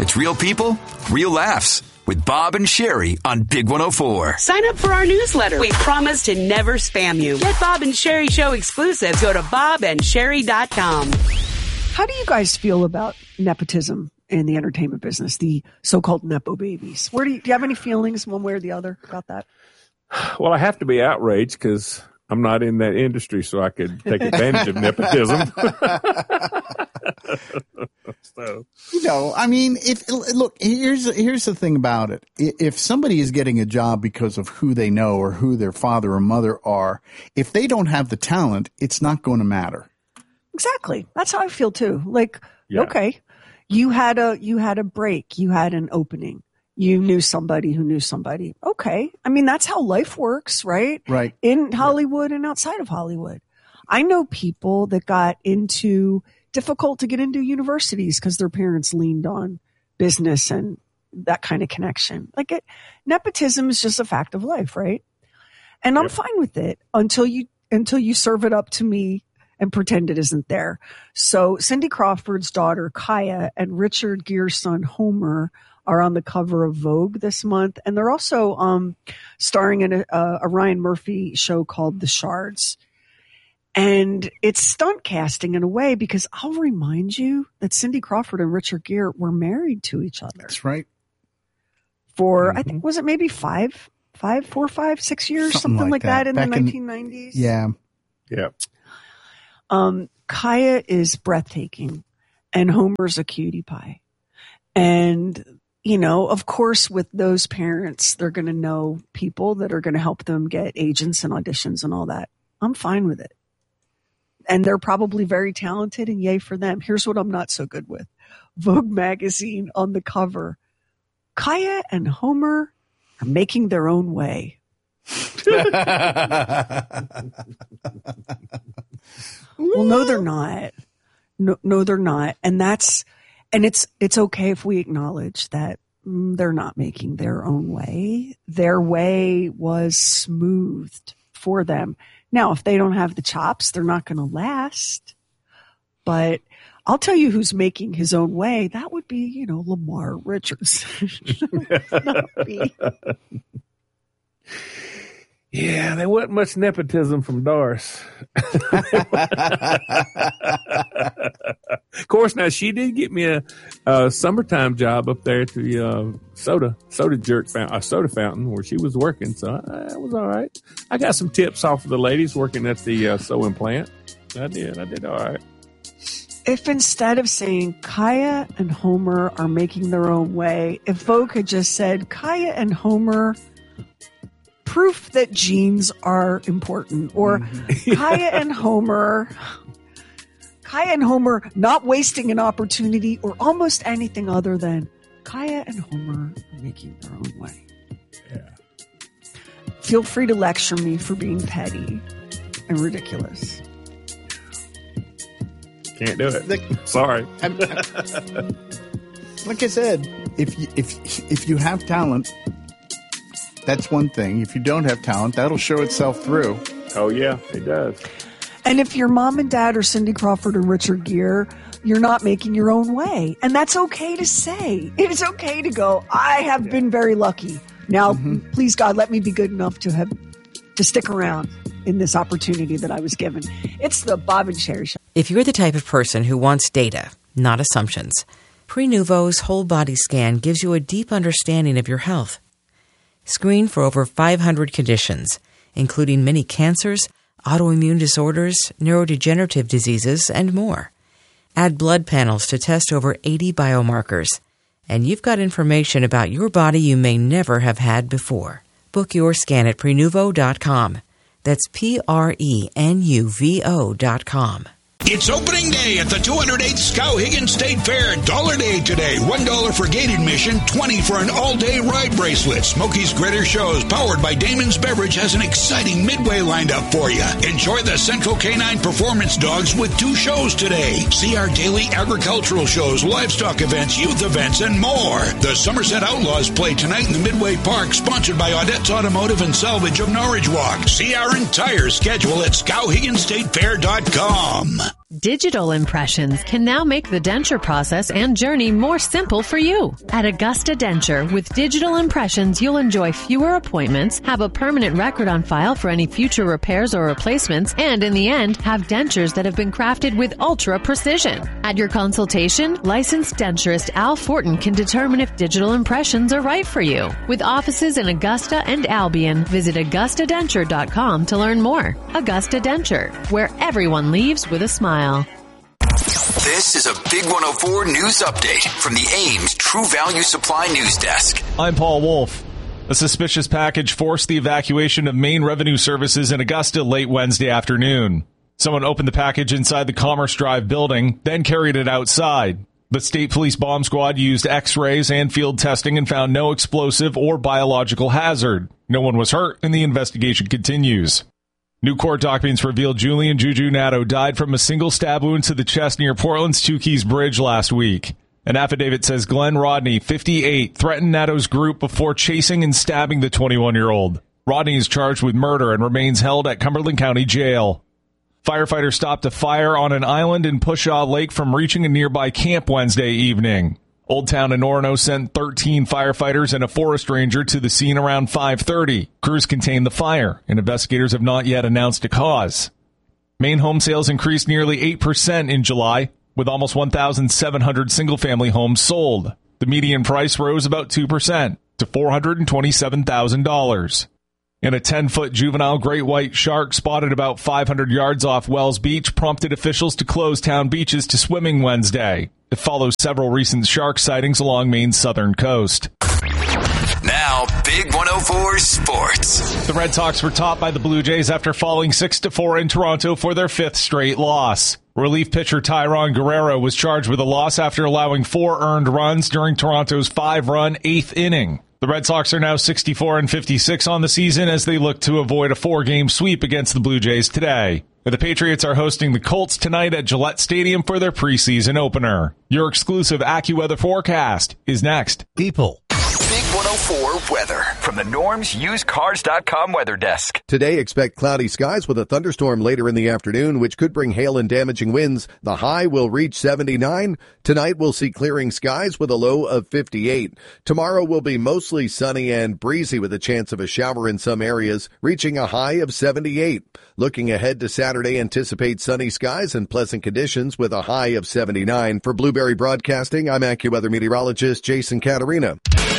It's real people, real laughs with Bob and Sherry on Big 104. Sign up for our newsletter. We promise to never spam you. Get Bob and Sherry Show exclusives. Go to bobandsherry.com. How do you guys feel about nepotism in the entertainment business, the so-called Nepo babies? Do you have any feelings one way or the other about that? Well, I have to be outraged because I'm not in that industry, so I could take advantage of nepotism. So. I mean, here's the thing about it. If somebody is getting a job because of who they know or who their father or mother are, if they don't have the talent, it's not going to matter. Exactly. That's how I feel too. Yeah. Okay, you had a break, you had an opening. You knew somebody who knew somebody. Okay. I mean, that's how life works, right? Right. In Hollywood and outside of Hollywood. I know people that got difficult to get into universities because their parents leaned on business and that kind of connection. Nepotism is just a fact of life, right? And I'm fine with it until you serve it up to me and pretend it isn't there. So Cindy Crawford's daughter, Kaya, and Richard Gere's son, Homer, are on the cover of Vogue this month. And they're also starring in a Ryan Murphy show called The Shards. And it's stunt casting in a way because I'll remind you that Cindy Crawford and Richard Gere were married to each other. That's right. For, I think, was it maybe 4, 5, 6 years? Something like that in the 1990s. Yeah. Yeah. Kaya is breathtaking and Homer's a cutie pie. And, of course, with those parents, they're going to know people that are going to help them get agents and auditions and all that. I'm fine with it. And they're probably very talented and yay for them. Here's what I'm not so good with. Vogue magazine on the cover. Kaya and Homer are making their own way. Well, no, they're not. No, they're not. And it's okay if we acknowledge that they're not making their own way. Their way was smoothed for them. Now, if they don't have the chops, they're not going to last. But I'll tell you who's making his own way. That would be, Lamar Richards. Not me. Yeah, there wasn't much nepotism from Doris. Of course, now she did get me a summertime job up there at the soda fountain where she was working, so it was all right. I got some tips off of the ladies working at the sewing plant. I did all right. If instead of saying Kaya and Homer are making their own way, if Vogue had just said Kaya and Homer, proof that genes are important, or Kaya and Homer not wasting an opportunity, or almost anything other than Kaya and Homer are making their own way. Yeah. Feel free to lecture me for being petty and ridiculous. Can't do it. Sorry. Like I said, if you have talent, that's one thing. If you don't have talent, that'll show itself through. Oh, yeah, it does. And if your mom and dad are Cindy Crawford and Richard Gere, you're not making your own way. And that's okay to say. It's okay to go, I have been very lucky. Now, please, God, let me be good enough to stick around in this opportunity that I was given. It's the Bob and Sherry Show. If you're the type of person who wants data, not assumptions, Prenuvo's whole body scan gives you a deep understanding of your health. Screen for over 500 conditions, including many cancers, autoimmune disorders, neurodegenerative diseases, and more. Add blood panels to test over 80 biomarkers. And you've got information about your body you may never have had before. Book your scan at Prenuvo.com. That's Prenuvo.com. It's opening day at the 208th Skowhegan State Fair. Dollar Day today. $1 for gate admission, $20 for an all-day ride bracelet. Smokey's Greater Shows, powered by Damon's Beverage, has an exciting midway lined up for you. Enjoy the Central Canine Performance Dogs with 2 shows today. See our daily agricultural shows, livestock events, youth events, and more. The Somerset Outlaws play tonight in the Midway Park, sponsored by Audette's Automotive and Salvage of Norwich Walk. See our entire schedule at SkowheganStateFair.com. Digital Impressions can now make the denture process and journey more simple for you. At Augusta Denture, with Digital Impressions, you'll enjoy fewer appointments, have a permanent record on file for any future repairs or replacements, and in the end, have dentures that have been crafted with ultra precision. At your consultation, licensed denturist Al Fortin can determine if Digital Impressions are right for you. With offices in Augusta and Albion, visit AugustaDenture.com to learn more. Augusta Denture, where everyone leaves with a smile. This is a Big 104 news update from the Ames True Value Supply News Desk. I'm Paul Wolf. A suspicious package forced the evacuation of Maine Revenue Services in Augusta late Wednesday afternoon. Someone opened the package inside the Commerce Drive building, then carried it outside. The State Police Bomb Squad used X-rays and field testing and found no explosive or biological hazard. No one was hurt, and the investigation continues. New court documents revealed Julian Juju Nato died from a single stab wound to the chest near Portland's Two Keys Bridge last week. An affidavit says Glenn Rodney, 58, threatened Nato's group before chasing and stabbing the 21-year-old. Rodney is charged with murder and remains held at Cumberland County Jail. Firefighters stopped a fire on an island in Pushaw Lake from reaching a nearby camp Wednesday evening. Old Town and Orono sent 13 firefighters and a forest ranger to the scene around 5:30. Crews contained the fire, and investigators have not yet announced a cause. Maine home sales increased nearly 8% in July, with almost 1,700 single-family homes sold. The median price rose about 2% to $427,000. And a 10-foot juvenile great white shark spotted about 500 yards off Wells Beach prompted officials to close town beaches to swimming Wednesday. It follows several recent shark sightings along Maine's southern coast. Now, Big 104 Sports. The Red Sox were topped by the Blue Jays after falling 6-4 in Toronto for their fifth straight loss. Relief pitcher Tyrone Guerrero was charged with a loss after allowing 4 earned runs during Toronto's 5-run 8th inning. The Red Sox are now 64-56 on the season as they look to avoid a 4-game sweep against the Blue Jays today. The Patriots are hosting the Colts tonight at Gillette Stadium for their preseason opener. Your exclusive AccuWeather forecast is next. People. Big 104 weather from the NormsUsedCars.com weather desk. Today, expect cloudy skies with a thunderstorm later in the afternoon, which could bring hail and damaging winds. The high will reach 79. Tonight, we'll see clearing skies with a low of 58. Tomorrow will be mostly sunny and breezy with a chance of a shower in some areas, reaching a high of 78. Looking ahead to Saturday, anticipate sunny skies and pleasant conditions with a high of 79. For Blueberry Broadcasting, I'm AccuWeather meteorologist Jason Caterina.